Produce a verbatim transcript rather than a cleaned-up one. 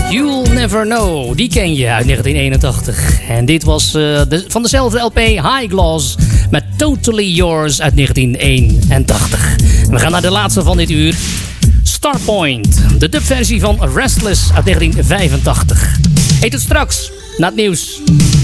You'll Never Know, die ken je uit negentien eenentachtig. En dit was uh, de, van dezelfde L P High Gloss met Totally Yours uit negentien eenentachtig. En we gaan naar de laatste van dit uur. Starpoint, de dubversie van Restless uit negentien vijfentachtig. Heet het straks, na het nieuws.